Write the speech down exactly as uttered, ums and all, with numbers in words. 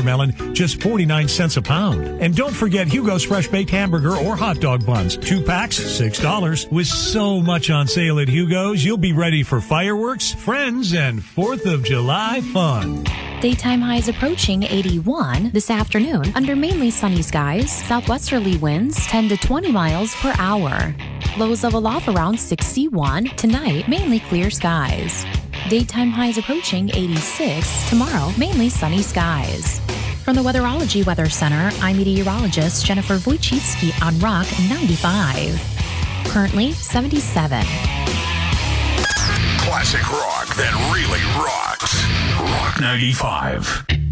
watermelon, just forty-nine cents a pound. And don't forget Hugo's Fresh Baked Hamburger or Hot Dog Buns. Two packs, six dollars. With so much on sale at Hugo's, you'll be ready for fireworks, friends, and fourth of July fun. Daytime highs approaching eighty-one this afternoon under mainly sunny skies. Southwesterly winds ten to twenty miles per hour. Lows level off around sixty-one. Tonight, mainly clear skies. Daytime highs approaching eighty-six. Tomorrow, mainly sunny skies. From the Weatherology Weather Center, I'm meteorologist Jennifer Wojcicki on Rock ninety-five. Currently seventy-seven. Classic rock that really rocks. Rock ninety-five.